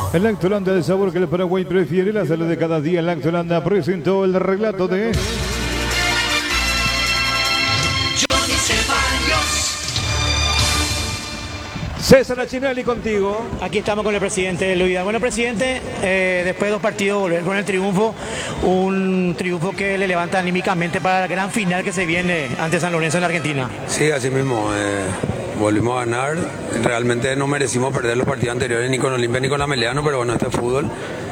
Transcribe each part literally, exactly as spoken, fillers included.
El Lactolanda del sabor que el Paraguay prefiere, la salud de cada día. El Lactolanda presentó el relato de Johnny Ceballos. César Achinelli contigo. Aquí estamos con el presidente Luis Vidal. Bueno, presidente, eh, después de dos partidos volver con el triunfo, un triunfo que le levanta anímicamente para la gran final que se viene ante San Lorenzo en la Argentina. Sí, así mismo. Eh, volvimos a ganar. Realmente no merecimos perder los partidos anteriores ni con Olimpia ni con Ameliano, pero bueno, este es fútbol.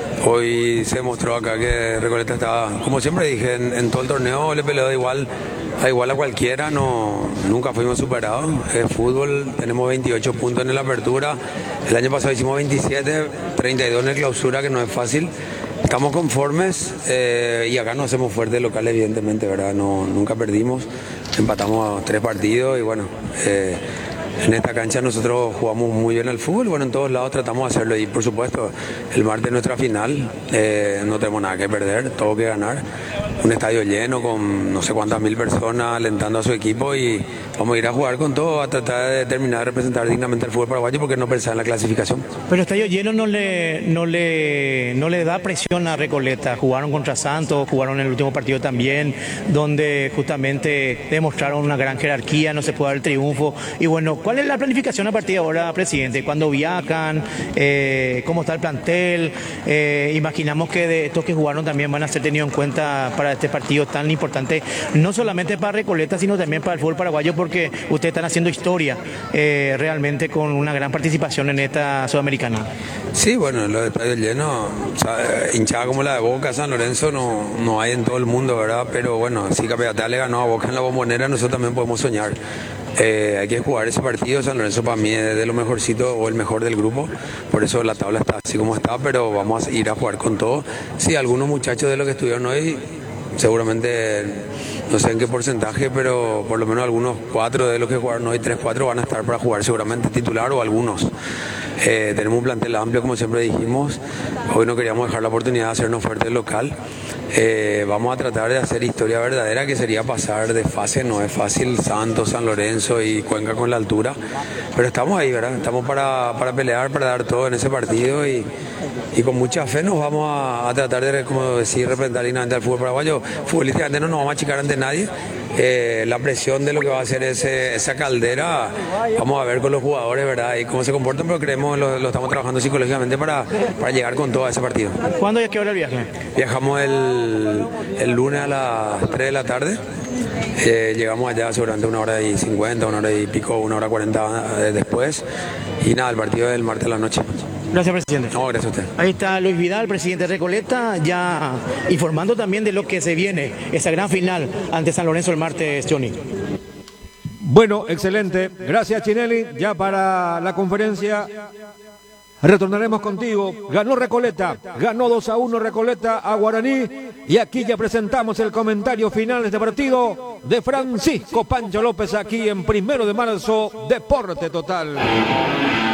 Hoy se mostró acá que Recoleta estaba, como siempre dije, en, en todo el torneo le peleó de igual a igual a cualquiera, no, nunca fuimos superados. Es fútbol, tenemos veintiocho puntos en la apertura, el año pasado hicimos veintisiete, treinta y dos en la clausura, que no es fácil. Estamos conformes eh, y acá nos hacemos fuertes locales, evidentemente, ¿verdad? No, nunca perdimos, empatamos tres partidos y bueno, eh, en esta cancha nosotros jugamos muy bien al fútbol, bueno, en todos lados tratamos de hacerlo y por supuesto el martes nuestra final, eh, no tenemos nada que perder, todo que ganar, un estadio lleno con no sé cuántas mil personas alentando a su equipo y vamos a ir a jugar con todo, a tratar de terminar de representar dignamente al fútbol paraguayo porque no pensar en la clasificación. Pero el estadio lleno no le, no le, no le da presión a Recoleta. Jugaron contra Santos, jugaron en el último partido también, donde justamente demostraron una gran jerarquía, no se puede dar el triunfo. Y bueno, ¿cuál es la planificación a partir de ahora, presidente? ¿Cuándo viajan? Eh, ¿Cómo está el plantel? Eh, imaginamos que de estos que jugaron también van a ser tenidos en cuenta para este partido tan importante, no solamente para Recoleta, sino también para el fútbol paraguayo, porque ustedes están haciendo historia eh, realmente con una gran participación en esta Sudamericana. Sí, bueno, los estadios llenos, o sea, hinchada como la de Boca, San Lorenzo no, no hay en todo el mundo, ¿verdad? Pero bueno, si Capiatá le ganó a Boca en la Bombonera, nosotros también podemos soñar. Eh, hay que jugar ese partido. San Lorenzo para mí es de lo mejorcito o el mejor del grupo, por eso la tabla está así como está, pero vamos a ir a jugar con todo. Sí, algunos muchachos de los que estuvieron hoy, seguramente no sé en qué porcentaje, pero por lo menos algunos cuatro de los que jugaron hoy, tres, cuatro van a estar para jugar seguramente titular o algunos. Eh, tenemos un plantel amplio, como siempre dijimos. Hoy no queríamos dejar la oportunidad de hacernos fuerte local. Eh, vamos a tratar de hacer historia verdadera, que sería pasar de fase. No es fácil, Santos, San Lorenzo y Cuenca con la altura, pero estamos ahí, ¿verdad? Estamos para, para pelear, para dar todo en ese partido y, y con mucha fe nos vamos a, a tratar de, como decir, representar dignamente al fútbol paraguayo. Futbolísticamente no nos vamos a achicar ante nadie. Eh, la presión de lo que va a ser ese, esa caldera, vamos a ver con los jugadores, ¿verdad? Y cómo se comportan, pero creemos, lo, lo estamos trabajando psicológicamente para, para llegar con todo a ese partido. ¿Cuándo y a qué hora el viaje? Viajamos el, el lunes a las tres de la tarde. Eh, llegamos allá seguramente una hora y cincuenta, una hora y pico, una hora cuarenta después. Y nada, el partido es el martes a la noche. Gracias, presidente. No, gracias a usted. Ahí está Luis Vidal, presidente de Recoleta, ya informando también de lo que se viene, esa gran final ante San Lorenzo el martes, Johnny. Bueno, excelente. Gracias, Chinelli. Ya para la conferencia retornaremos contigo. Ganó Recoleta, ganó dos a uno Recoleta a Guaraní. Y aquí ya presentamos el comentario final de este partido de Francisco Pancho López aquí en Primero de Marzo, Deporte Total.